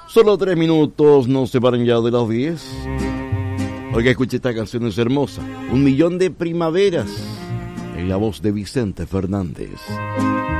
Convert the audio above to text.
Solo 3 minutos nos separan ya de las 10. Oiga, escuche, esta canción es hermosa. 1 millón de primaveras. En la voz de Vicente Fernández.